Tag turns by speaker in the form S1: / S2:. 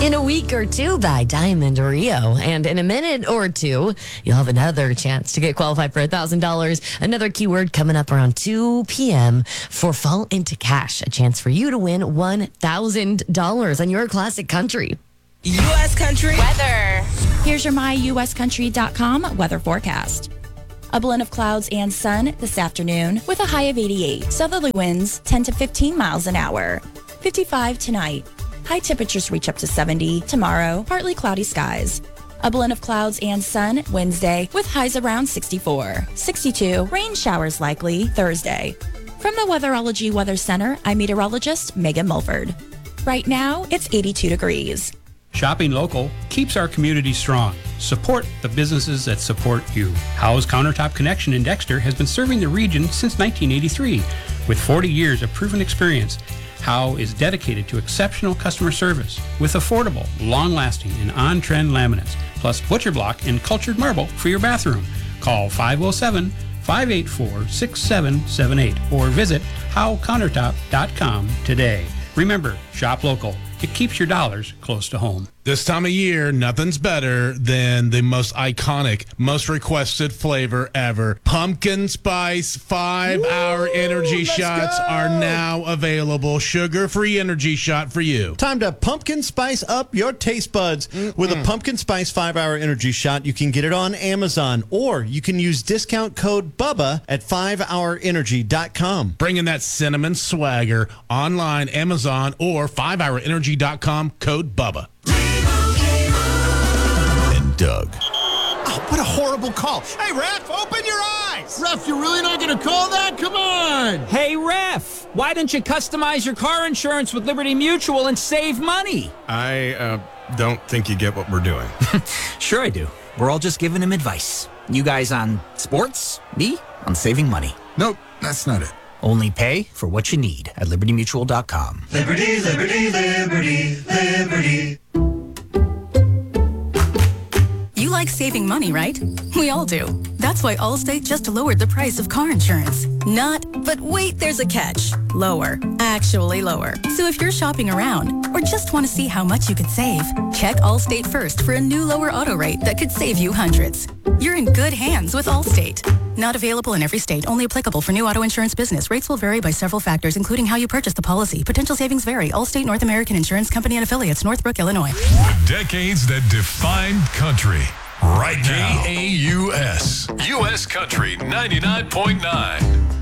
S1: In a week or two by Diamond Rio. And in a minute or two, you'll have another chance to get qualified for $1,000. Another keyword coming up around 2 p.m. for Fall Into Cash. A chance for you to win $1,000 on your classic country.
S2: U.S. Country
S3: weather. Here's your myuscountry.com weather forecast. A blend of clouds and sun this afternoon with a high of 88. Southerly winds 10 to 15 miles an hour. 55 tonight. High temperatures reach up to 70 tomorrow. Partly cloudy skies. A blend of clouds and sun Wednesday with highs around 64. 62. Rain showers likely Thursday. From the Weatherology Weather Center, I'm meteorologist Megan Mulford. Right now, it's 82 degrees.
S4: Shopping local keeps our community strong. Support the businesses that support you. Howe's Countertop Connection in Dexter has been serving the region since 1983. With 40 years of proven experience, Howe is dedicated to exceptional customer service with affordable, long-lasting, and on-trend laminates, plus butcher block and cultured marble for your bathroom. Call 507-584-6778 or visit HoweCountertop.com today. Remember, shop local. It keeps your dollars close to home.
S5: This time of year, nothing's better than the most iconic, most requested flavor ever. Pumpkin Spice 5-hour energy shots are now available. Sugar-free energy shot for you.
S6: Time to pumpkin spice up your taste buds. With a Pumpkin Spice 5-hour energy shot, you can get it on Amazon, or you can use discount code BUBBA at 5hourenergy.com.
S5: Bringing that cinnamon swagger online, Amazon, or 5hourenergy.com, code BUBBA. And Doug.
S7: Oh, what a horrible call. Hey, ref, open your eyes. Ref, you're really not going to call that? Come on.
S8: Hey, ref, why don't you customize your car insurance with Liberty Mutual and save money?
S9: I don't think you get what we're doing.
S8: Sure I do. We're all just giving him advice. You guys on sports, me on saving money.
S9: Nope, that's not it.
S8: Only pay for what you need at libertymutual.com.
S10: Liberty, liberty, liberty, liberty.
S11: You like saving money, right? We all do. That's why Allstate just lowered the price of car insurance. But wait, there's a catch. Lower. Actually lower. So if you're shopping around or just want to see how much you could save, check Allstate first for a new lower auto rate that could save you hundreds. You're in good hands with Allstate. Not available in every state. Only applicable for new auto insurance business. Rates will vary by several factors, including how you purchase the policy. Potential savings vary. Allstate North American Insurance Company and Affiliates, Northbrook, Illinois.
S12: With decades that defined country. Right now. KAUS. U.S. Country 99.9.